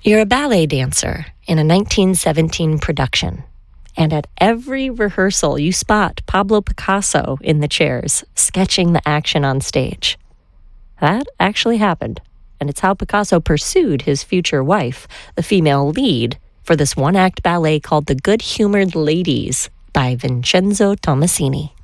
You're a ballet dancer in a 1917 production, and at every rehearsal you spot Pablo Picasso in the chairs, sketching the action on stage. That actually happened, and it's how Picasso pursued his future wife, the female lead, for this one-act ballet called The Good-Humored Ladies by Vincenzo Tommasini.